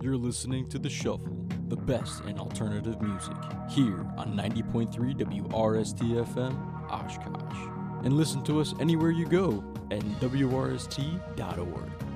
You're listening to The Shuffle, the best in alternative music, here on 90.3 WRST-FM, Oshkosh. And listen to us anywhere you go at WRST.org.